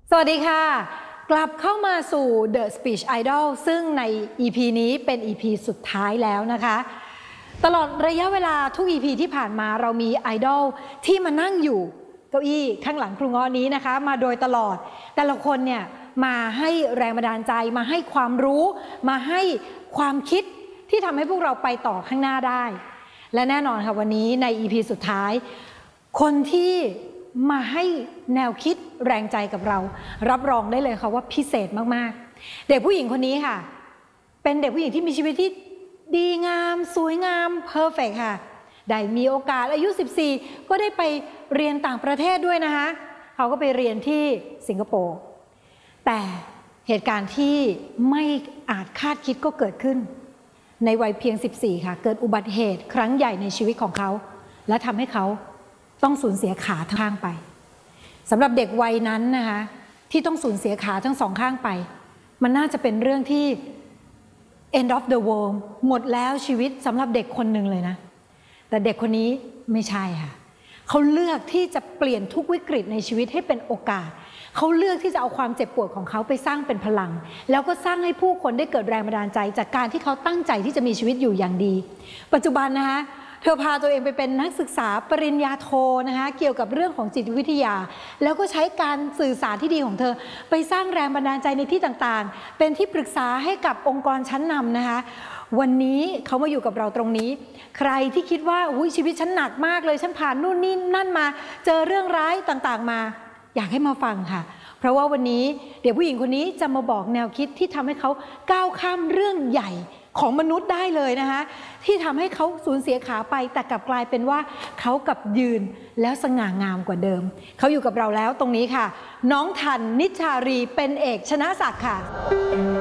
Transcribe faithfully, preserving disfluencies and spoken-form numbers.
สวัสดีค่ะกลับเข้ามาสู่ The Speech Idol ซึ่งใน อี พี นี้เป็น อี พี สุดท้ายแล้วนะคะตลอดระยะเวลาทุก อี พี ที่ผ่านมาเรามีไอดอลที่มานั่งอยู่เก้าอี้ข้างหลังครูง้อนี้นะคะมาโดยตลอดแต่ละคนเนี่ยมาให้แรงบันดาลใจมาให้ความรู้มาให้ความคิดที่ทำให้พวกเราไปต่อข้างหน้าได้และแน่นอนค่ะวันนี้ใน อี พี สุดท้ายคนที่มาให้แนวคิดแรงใจกับเรารับรองได้เลยค่ะว่าพิเศษมากๆเด็กผู้หญิงคนนี้ค่ะเป็นเด็กผู้หญิงที่มีชีวิตที่ดีงามสวยงามเพอร์เฟกต์ค่ะได้มีโอกาสอายุสิบสี่ก็ได้ไปเรียนต่างประเทศด้วยนะคะเขาก็ไปเรียนที่สิงคโปร์แต่เหตุการณ์ที่ไม่อาจคาดคิดก็เกิดขึ้นในวัยเพียงสิบสี่ค่ะเกิดอุบัติเหตุครั้งใหญ่ในชีวิตของเขาและทำให้เขาต้องสูญเสียขาทั้งข้างไปสำหรับเด็กวัยนั้นนะคะที่ต้องสูญเสียขาทั้งสองข้างไปมันน่าจะเป็นเรื่องที่ end of the world หมดแล้วชีวิตสำหรับเด็กคนหนึ่งเลยนะแต่เด็กคนนี้ไม่ใช่ค่ะเขาเลือกที่จะเปลี่ยนทุกวิกฤตในชีวิตให้เป็นโอกาสเขาเลือกที่จะเอาความเจ็บปวดของเขาไปสร้างเป็นพลังแล้วก็สร้างให้ผู้คนได้เกิดแรงบันดาลใจจากการที่เขาตั้งใจที่จะมีชีวิตอยู่อย่างดีปัจจุบันนะคะเธอพาตัวเองไปเป็นนักศึกษาปริญญาโทนะคะเกี่ยวกับเรื่องของจิตวิทยาแล้วก็ใช้การสื่อสารที่ดีของเธอไปสร้างแรงบันดาลใจในที่ต่างๆเป็นที่ปรึกษาให้กับองค์กรชั้นนำนะคะวันนี้เขามาอยู่กับเราตรงนี้ใครที่คิดว่าอุ้ยชีวิตฉันหนักมากเลยฉันผ่านนู่นนี่นั่นมาเจอเรื่องร้ายต่างๆมาอยากให้มาฟังค่ะเพราะว่าวันนี้เด็กผู้หญิงคนนี้จะมาบอกแนวคิดที่ทำให้เขาก้าวข้ามเรื่องใหญ่ของมนุษย์ได้เลยนะคะที่ทำให้เขาสูญเสียขาไปแต่กลับกลายเป็นว่าเขากลับยืนแล้วสง่างามกว่าเดิมเขาอยู่กับเราแล้วตรงนี้ค่ะน้องทันนิชชารีเป็นเอกชนะศักดิ์ค่ะ